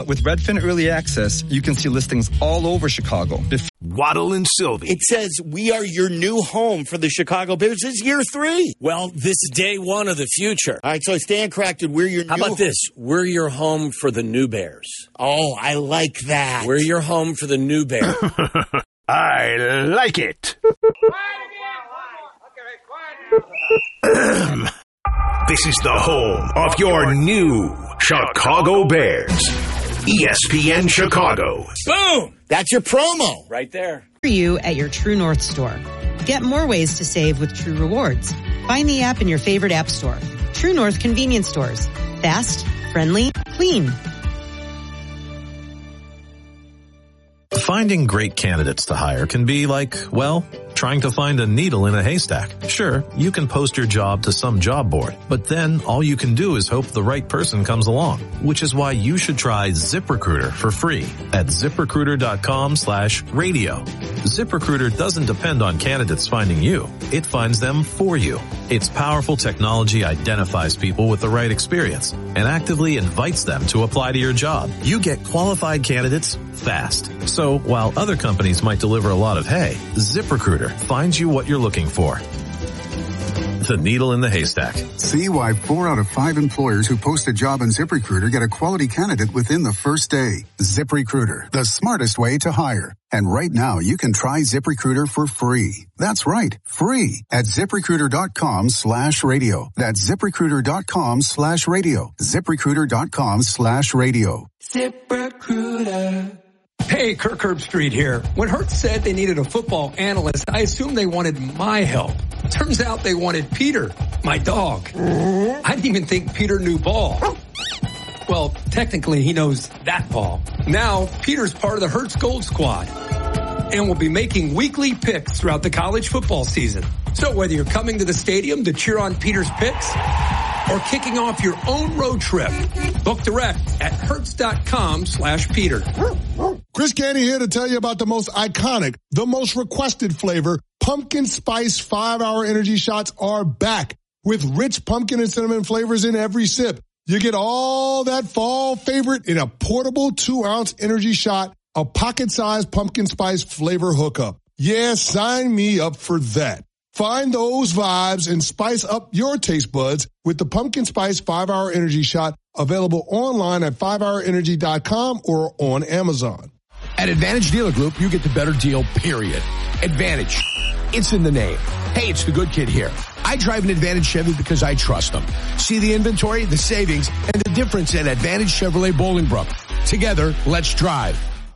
with Redfin Early Access, you can see listings all over Chicago. Waddle and Sylvie. It says we are your new home for the Chicago Bears. This is year 3. Well, this is day 1 of the future. All right, so Stan corrected. We're your How about this? We're your home for the new Bears. Oh, I like that. We're your home for the new Bears. I like it. This is the home of your new Chicago Bears. ESPN Chicago. Boom! That's your promo. Right there. For you at your True North store. Get more ways to save with True Rewards. Find the app in your favorite app store. True North convenience stores. Fast, friendly, clean. Finding great candidates to hire can be like, well, trying to find a needle in a haystack. Sure, you can post your job to some job board, but then all you can do is hope the right person comes along, which is why you should try ZipRecruiter for free at ZipRecruiter.com/radio. ZipRecruiter doesn't depend on candidates finding you. It finds them for you. Its powerful technology identifies people with the right experience and actively invites them to apply to your job. You get qualified candidates fast. So while other companies might deliver a lot of hay, ZipRecruiter finds you what you're looking for. The needle in the haystack. See why 4 out of 5 employers who post a job on ZipRecruiter get a quality candidate within the first day. ZipRecruiter, the smartest way to hire. And right now, you can try ZipRecruiter for free. That's right, free at ZipRecruiter.com/radio. That's ZipRecruiter.com/radio. ZipRecruiter.com/radio. ZipRecruiter. Hey, Kirk Herbstreit here. When Hertz said they needed a football analyst, I assumed they wanted my help. Turns out they wanted Peter, my dog. I didn't even think Peter knew ball. Well, technically he knows that ball. Now, Peter's part of the Hertz Gold Squad and will be making weekly picks throughout the college football season. So whether you're coming to the stadium to cheer on Peter's picks or kicking off your own road trip, book direct at Hertz.com/Peter. Chris Candy here to tell you about the most iconic, the most requested flavor. Pumpkin Spice 5-Hour Energy Shots are back with rich pumpkin and cinnamon flavors in every sip. You get all that fall favorite in a portable 2-ounce energy shot, a pocket-sized pumpkin spice flavor hookup. Yeah, sign me up for that. Find those vibes and spice up your taste buds with the Pumpkin Spice 5-Hour Energy Shot, available online at 5hourenergy.com or on Amazon. At Advantage Dealer Group, you get the better deal, period. Advantage. It's in the name. Hey, it's the good kid here. I drive an Advantage Chevy because I trust them. See the inventory, the savings, and the difference at Advantage Chevrolet Bolingbrook. Together, let's drive.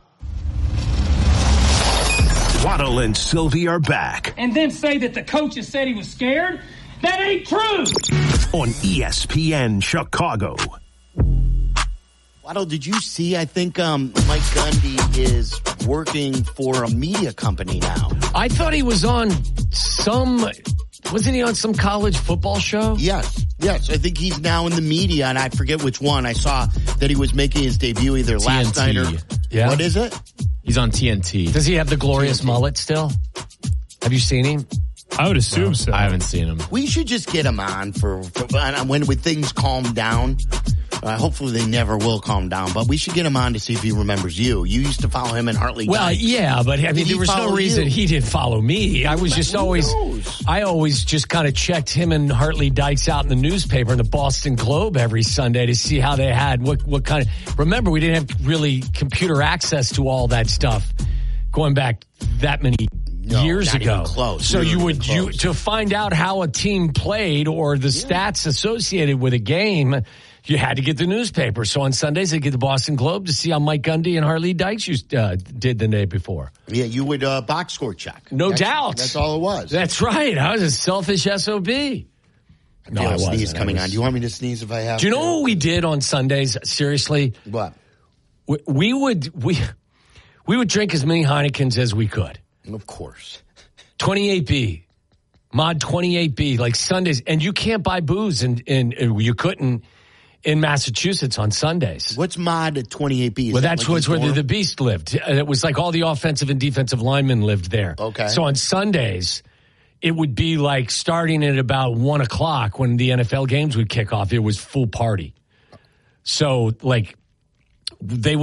Waddle and Sylvie are back. And then say that the coaches said he was scared? That ain't true! On ESPN Chicago. Waddle, did you see? I think Mike Gundy is working for a media company now. I thought he was on wasn't he on some college football show? Yes. I think he's now in the media, and I forget which one. I saw that he was making his debut either TNT. last night or... Yeah. What is it? He's on TNT. Does he have the glorious mullet still? Have you seen him? I would assume so. I haven't seen him. We should just get him on for when things calm down. Hopefully they never will calm down, but we should get him on to see if he remembers you. You used to follow him and Hartley. Well, Dykes. yeah, but I mean, there was no reason he didn't follow me. I was just I always just kind of checked him and Hartley Dykes out in the newspaper in the Boston Globe every Sunday to see how they had what kind of. Remember, we didn't have really computer access to all that stuff going back that many years ago. Close. So to find out how a team played or the stats associated with a game, you had to get the newspaper. So on Sundays, I'd get the Boston Globe to see how Mike Gundy and Hartley Dykes did the day before. Yeah, you would box score check. No doubt. That's all it was. That's right. I was a selfish SOB. No, I wasn't. Sneeze coming on. Do you want me to sneeze if I have Do you know what we did on Sundays? Seriously? What? We would drink as many Heinekens as we could. Of course. 28B. Mod 28B, like Sundays. And you can't buy booze, and you couldn't in Massachusetts on Sundays. What's Mod 28B? Well, that's where the Beast lived. It was like all the offensive and defensive linemen lived there. Okay. So on Sundays, it would be like starting at about 1 o'clock when the NFL games would kick off. It was full party. So, like, they would